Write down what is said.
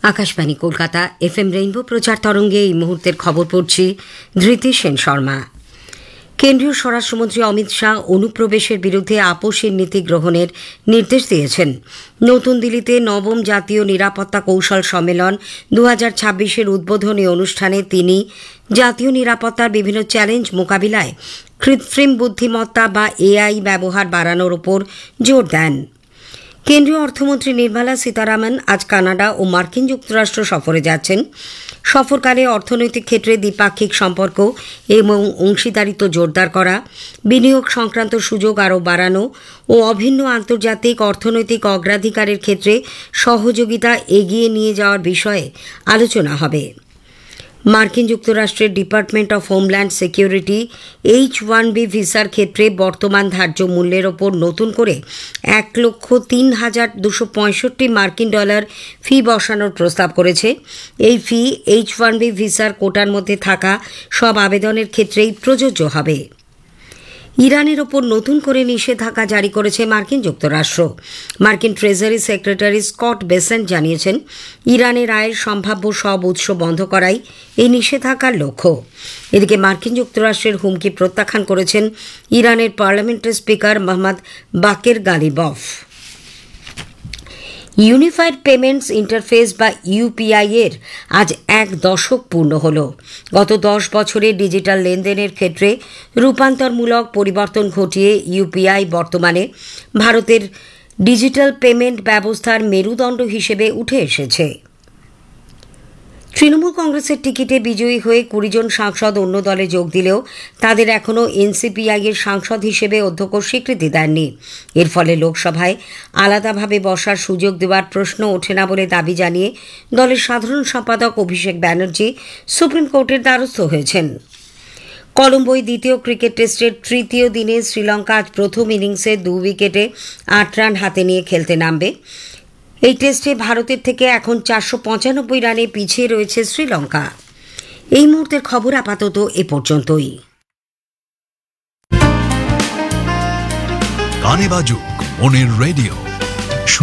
Akashvani Kolkata FM rainbow প্রচার তরঙ্গে এই মুহূর্তের খবর পড়ছি ধৃতি সেন শর্মা। কেন্দ্রীয় স্বরাষ্ট্রমন্ত্রী অমিত শাহ অনুপ্রবেশের বিরুদ্ধে আপোষের নীতি গ্রহণের নির্দেশ দিয়েছেন। নতুন দিল্লিতে নবম জাতীয় নিরাপত্তা কৌশল সম্মেলন 2026-এর উদ্বোধনী অনুষ্ঠানে তিনি জাতীয় নিরাপত্তার বিভিন্ন চ্যালেঞ্জ মোকাবিলায় কৃত্রিম বুদ্ধিমত্তা বা AI ব্যবহার বাড়ানোর ওপর জোর দেন। কেন্দ্রীয় অর্থমন্ত্রী নির্মলা সীতারামন আজ কানাডা ও মার্কিন যুক্তরাষ্ট্র সফরে যাচ্ছেন। সফরকালে অর্থনৈতিক ক্ষেত্রে দ্বিপাক্ষিক সম্পর্ক এবং অংশীদারিত্ব জোরদার করা, বিনিয়োগ সংক্রান্ত সুযোগ আরও বাড়ানো ও অভিন্ন আন্তর্জাতিক অর্থনৈতিক অগ্রাধিকারের ক্ষেত্রে সহযোগিতা এগিয়ে নিয়ে যাওয়ার বিষয়ে আলোচনা হবে। মার্কিন যুক্তরাষ্ট্রের department of homeland security H-1B ভিসার ক্ষেত্রে বর্তমান ধার্য মূল্যের ওপর নতুন করে $1,03,265 মার্কিন ফি বসানোর প্রস্তাব করেছে। এই ফি H-1B ভিসার কোটার মধ্যে থাকা সব আবেদনের ক্ষেত্রেই প্রযোজ্য হবে। ইরানের ওপর নতুন করে নিষেধাজ্ঞা জারি করেছে মার্কিন যুক্তরাষ্ট্র। মার্কিন ট্রেজারি সেক্রেটারি স্কট বেসেন্ট জানিয়েছেন, ইরানের আয়ের সম্ভাব্য সব উৎস বন্ধ করাই এই নিষেধাজ্ঞার লক্ষ্য। এদিকে মার্কিন যুক্তরাষ্ট্রের হুমকি প্রত্যাখ্যান করেছেন ইরানের পার্লামেন্টের স্পিকার মোহাম্মদ বাকের গালিবফ। ইউনিফাইড পেমেন্টস ইন্টারফেস বা UPI এর আজ 1 দশক পূর্ণ হল। গত 10 বছরে ডিজিটাল লেনদেনের ক্ষেত্রে রূপান্তরমূলক পরিবর্তন ঘটিয়ে UPI বর্তমানে ভারতের ডিজিটাল পেমেন্ট ব্যবস্থার মেরুদণ্ড হিসেবে উঠে এসেছে। তৃণমূল কংগ্রেসের টিকিটে বিজয়ী হয়ে 20 জন সাংসদ অন্য দলে যোগ দিলেও তাদের এখনও NCPI এর সাংসদ হিসেবে অধ্যক্ষ স্বীকৃতি দেননি। এর ফলে লোকসভায় আলাদাভাবে বসার সুযোগ দেওয়ার প্রশ্ন ওঠে না বলে দাবি জানিয়ে দলের সাধারণ সম্পাদক অভিষেক ব্যানার্জি সুপ্রিম কোর্টের দ্বারস্থ হয়েছেন। কলম্বোয় দ্বিতীয় ক্রিকেট টেস্টের তৃতীয় দিনে শ্রীলঙ্কা আজ প্রথম ইনিংসে 2 উইকেটে 8 রান হাতে নিয়ে খেলতে নামবে। এই টেস্টে ভারতের থেকে এখন 495 রানে পিছিয়ে রয়েছে শ্রীলঙ্কা। এই মুহূর্তের খবর আপাতত এ পর্যন্তই। গানে বাজুক মনের রেডিও